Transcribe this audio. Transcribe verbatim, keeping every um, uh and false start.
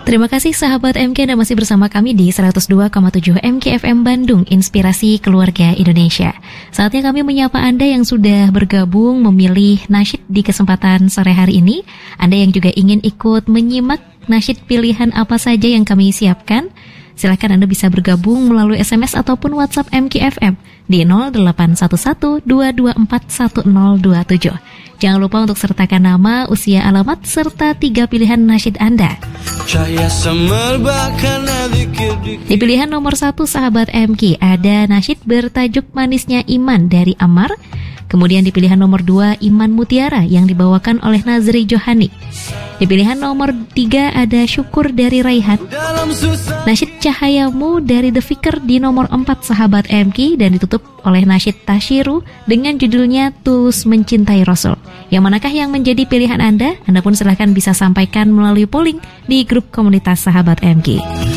Terima kasih sahabat M K, Anda masih bersama kami di seratus dua koma tujuh M K F M Bandung, Inspirasi Keluarga Indonesia. Saatnya kami menyapa Anda yang sudah bergabung memilih nasyid di kesempatan sore hari ini. Anda yang juga ingin ikut menyimak nasyid pilihan apa saja yang kami siapkan, silakan Anda bisa bergabung melalui S M S ataupun WhatsApp M K F M di nol delapan satu satu dua dua empat satu nol dua tujuh. Jangan lupa untuk sertakan nama, usia, alamat, serta tiga pilihan nasyid Anda. Di pilihan nomor satu sahabat M K ada nasyid bertajuk Manisnya Iman dari Amar. Kemudian di pilihan nomor dua Iman Mutiara yang dibawakan oleh Nazri Johani. Di pilihan nomor tiga ada Syukur dari Raihan. Nasyid Cahayamu dari The Fikr di nomor empat sahabat M K, dan ditutup oleh nasyid Tashiru dengan judulnya Tulus Mencintai Rasul. Yang manakah yang menjadi pilihan Anda? Anda pun silahkan bisa sampaikan melalui polling di grup komunitas sahabat M K.